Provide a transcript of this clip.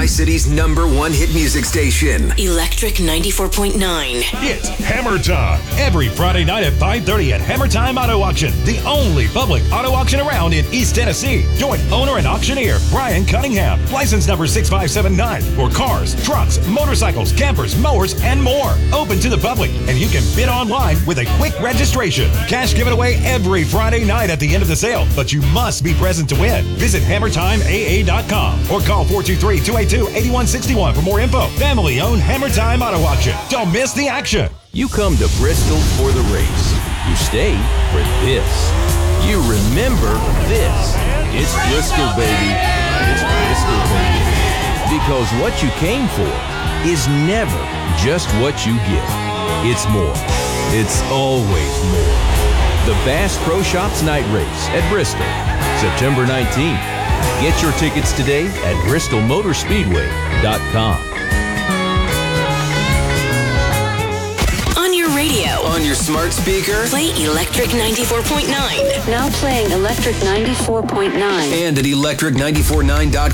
Tri-City's #1 hit music station. Electric 94.9. It's Hammer Time. Every Friday night at 5:30 at Hammer Time Auto Auction, the only public auto auction around in East Tennessee. Join owner and auctioneer Brian Cunningham. License number 6579 for cars, trucks, motorcycles, campers, mowers, and more. Open to the public, and you can bid online with a quick registration. Cash given away every Friday night at the end of the sale, but you must be present to win. Visit HammerTimeAA.com or call 423-282-8161 for more info. Family-owned Hammer Time Auto Auction. Don't miss the action. You come to Bristol for the race. You stay for this. You remember this. It's Bristol, baby. It's Bristol, baby. Because what you came for is never just what you get. It's more. It's always more. The Bass Pro Shops Night Race at Bristol, September 19th. Get your tickets today at BristolMotorspeedway.com. On your radio. On your smart speaker. Play Electric 94.9. Now playing Electric 94.9. And at electric949.com.